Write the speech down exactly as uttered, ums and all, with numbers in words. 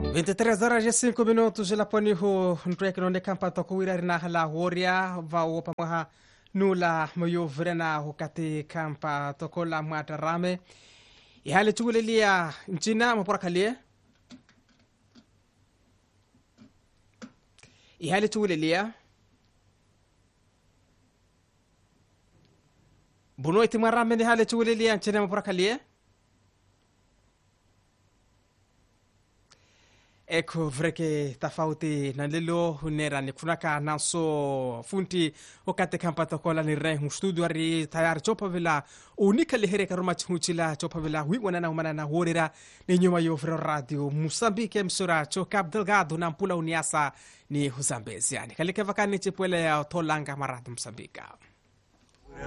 vinte e três horas e cinco minutos la poni ho ntrek no ne kampa to kuira rina la horia va o pamaha nula moyo vrena ho kati kampa to kola mata rame e hale tulelia nchina mo porakalie e hale tulelia bono iti marame ne hale tulelia nchina mo porakalie. Eko vreke tafauti na lelo hunera ni kunaka nanso funti wakati kampa tokola ni rehu studio ari tayari chopa vila unika lihere karuma chunchila chopa vila wiwana na umana na horira ni nyuma yofro radio Mosambike msura chokab delgado na mpula uniasa ni Huzambezi yani kalike vakani chipwele ya tolanga maradu Mosambika.